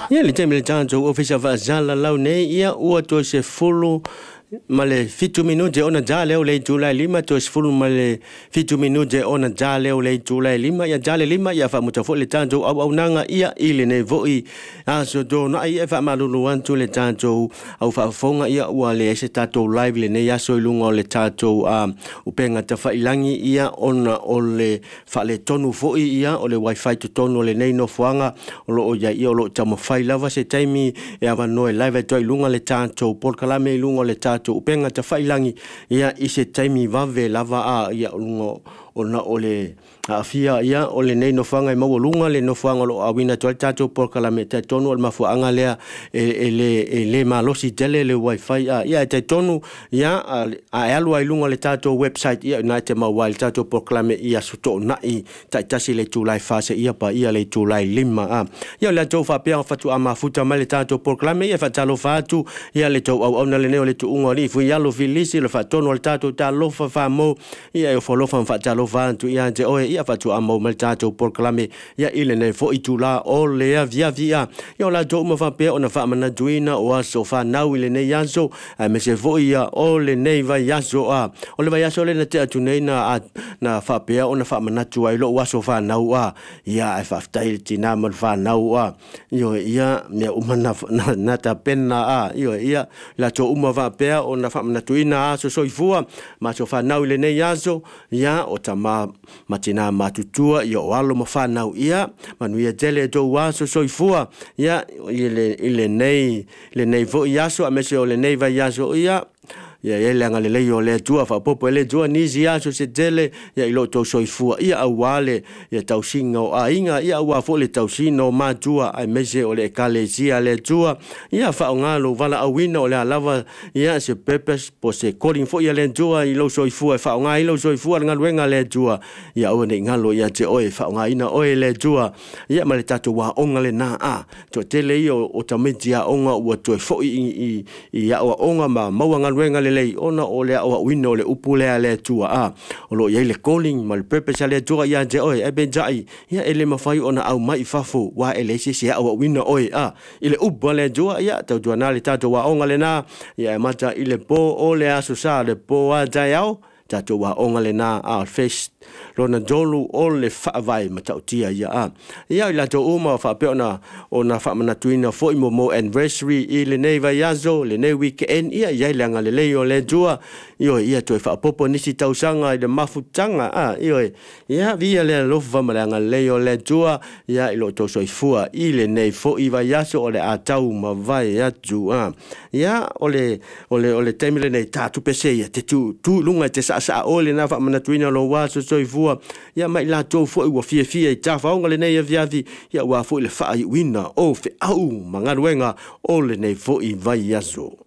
Ia le teme le tātou ofisa whaazala lau nei ia ua to se fulu ma le fitu minute ona jale o le Julai 5 to se fulu ma le fitu minute ona jale o le Julai 5 ia jale 5 ia whamutafo le tātou au nanga ia ile nei voi aso do na ia whamalulu antu le tātou au whaafonga ia ua le ese tātou live le nei aso ilunga o le tātou upenga ta whailangi ia ona o le whale tonu foi ia o le wifi to tonu o le nei no fuanga o lo o ia ia o lo tamo whailava se taimi e awa noe live to ilunga le tātou polkalame ilunga o le tātou upenga ta whailangi ia ise taimi vave lava ia lungo ona ole afia ia ole nei no fanga I mau lunga le no fanga lo awina to tato por kala me te tonu al mafu anga le le malosi tele le wifi ia te tonu ia a alu ai lunga le tato website ia na te mawal tato por kala me ia suto na I tasi le Julai fase ia pa ia le Julai 5 ia le to fa pia fatu ama futa ma le tato por kala me ia fa talo fatu ia le to au na le ne le tu unga ni fu ia lo filisi le fa tonu al tato talo fa mo ia e folo fa talo vantu ia te oe ia fatu amo mal tato proclame ia ile nei fo itula o le via ia la do mo fa pe ona fa mana duina o aso fa nau ile nei yaso me se vo ia o le nei va yaso o le va yaso le na te atu nei na fa pe ona fa mana tu ai lo aso fa nau ia e fa tail tina mal fa nau io ia me umana na ta pena io ia la to uma va pe ona fa mana tuina aso soifua ma so fa nau ile nei yaso ia o ma matina matutua ia o alo mawhanau ia manuia tele to waso soifua ia ile nei vo iaso a mese o le nei vai iaso ia ia ele anga le leo le tua fa popo le tua nisi aso se tele ia ilo to soifua ia awale ia tausinga o ainga ia wa fo le tausino ma tua ai mese o le kalesia le tua ia fa ngalo vala awina o le lava ia se pepes po se calling fo ia le tua ilo soifua fa nga ilo soifua ngaluenga le tua ia o ne ngalo ia te oe fa nga ina oe le tua ia ma le tatu wa onga le na to tele io o tamitia onga ua to fo I ia o onga ma mau ngaluenga le lei ona o le o wino le upule ale tua o lo ye le calling mal purpose ale tua ia je oi e benjai ia ele mafai ona au mai fafo wa ele se o wino oi ile upale tua ia tau tuana le tato wa onga le na ia mata ile po o le aso sa le po a jaiao tato wa onga le na face lona jolu o le whaavai matautia ia la to uma fa pe ona fa mana tuina fo I mo anniversary I le nei vai azo le nei weekend ia le anga le leo le jua ia to fa popo nisi tausanga I le mafutanga ia via le lofa malanga leo le jua ia ilo to soifua I le nei fo I vai azo o le atau ma vai atu ia ole temile nei tatu pese ia te tu lunga te sa ole na fa mana tuina lo waso soifua ia mai la to fo ua fia I tafaonga le nei aviavi ia ua fo I le fai wina o fe au mangaruenga o le nei fo I vai azo